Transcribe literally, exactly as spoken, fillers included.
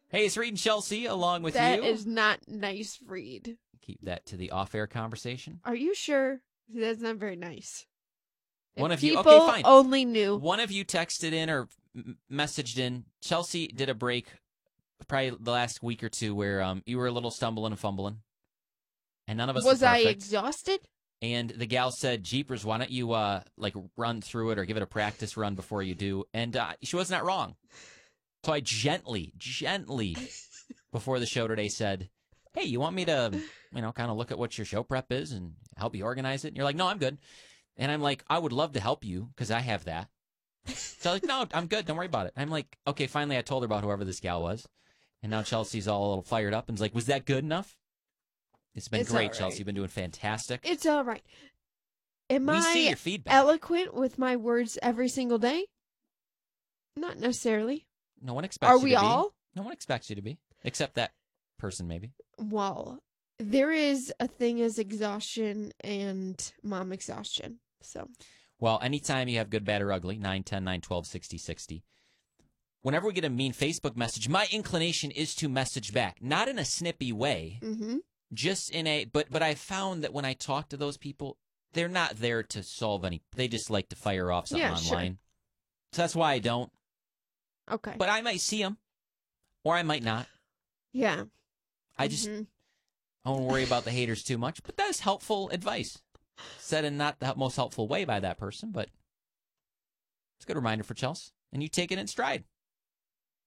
Hey, it's Reed and Chelsea along with That you. is not nice, Reed. Keep that to the off-air conversation. Are you sure? That's not very nice. One If of you, people okay, fine. only knew. One of you texted in or m- messaged in. Chelsea did a break probably the last week or two where um you were a little stumbling and fumbling, and none of us Was were I perfect. exhausted? And the gal said, "Jeepers, why don't you uh like run through it or give it a practice run before you do?" And uh, she was not wrong. So I gently, gently, before the show today said, "Hey, you want me to, you know, kind of look at what your show prep is and help you organize it?" And you're like, "No, I'm good." And I'm like, "I would love to help you because I have that." So I'm like, "No, I'm good. Don't worry about it." I'm like, "Okay, finally, I told her about whoever this gal was." And now Chelsea's all a little fired up and is like, "Was that good enough?" It's been It's great, all right. Chelsea. You've been doing fantastic. It's all right. Am we I see your feedback. eloquent with my words every single day? Not necessarily. No one expects Are you we to be. all? No one expects you to be, except that person, maybe. Well, there is a thing as exhaustion and mom exhaustion. So, Well, anytime you have good, bad, or ugly, nine, ten, nine, twelve, sixty, sixty. Whenever we get a mean Facebook message, my inclination is to message back. Not in a snippy way, mm-hmm. just in a, but but I found that when I talk to those people, they're not there to solve any, they just like to fire off something Yeah, sure. online. So that's why I don't. Okay. But I might see them, or I might not. Yeah. I just, Mhm. I won't worry about the haters too much, but that's helpful advice. Said in not the most helpful way by that person, but it's a good reminder for Chelsea. And you take it in stride.